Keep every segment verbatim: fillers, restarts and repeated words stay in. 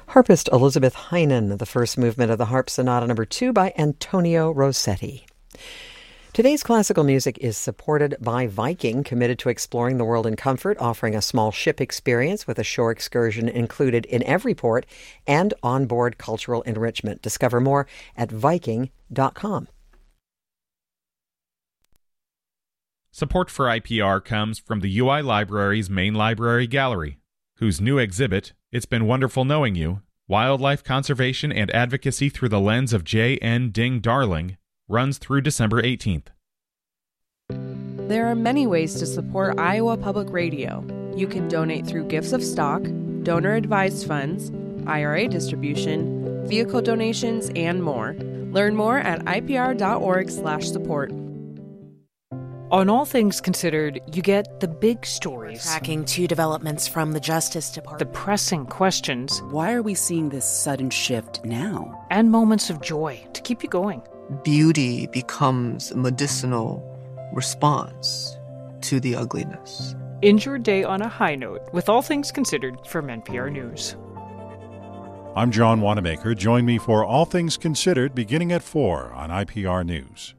Harpist Elizabeth Heinen, the first movement of the Harp Sonata number two by Antonio Rossetti. Today's classical music is supported by Viking, committed to exploring the world in comfort, offering a small ship experience with a shore excursion included in every port and onboard cultural enrichment. Discover more at viking dot com. Support for I P R comes from the U I Library's main library gallery, whose new exhibit, It's Been Wonderful Knowing You, Wildlife Conservation and Advocacy Through the Lens of J N Ding Darling, runs through December eighteenth. There are many ways to support Iowa Public Radio. You can donate through gifts of stock, donor-advised funds, I R A distribution, vehicle donations, and more. Learn more at I P R dot org slash support. On All Things Considered, you get the big stories. Tracking two developments from the Justice Department. The pressing questions. Why are we seeing this sudden shift now? And moments of joy to keep you going. Beauty becomes a medicinal response to the ugliness. End your day on a high note with All Things Considered from N P R News. I'm John Wanamaker. Join me for All Things Considered beginning at four on I P R News.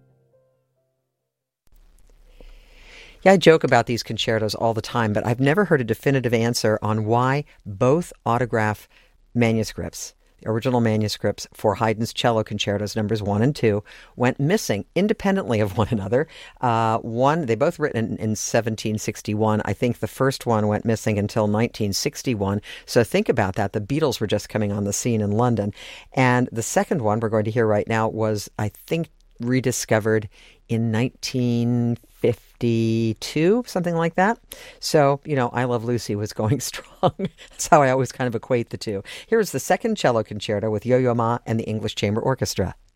Yeah, I joke about these concertos all the time, but I've never heard a definitive answer on why both autograph manuscripts, the original manuscripts for Haydn's cello concertos numbers one and two, went missing independently of one another. Uh, one, they both written in, in seventeen sixty-one. I think the first one went missing until nineteen sixty-one. So think about that. The Beatles were just coming on the scene in London. And the second one we're going to hear right now was, I think, rediscovered in nineteen fifty-two, something like that. So, you know, I Love Lucy was going strong. That's how I always kind of equate the two. Here is the second cello concerto with Yo-Yo Ma and the English Chamber Orchestra.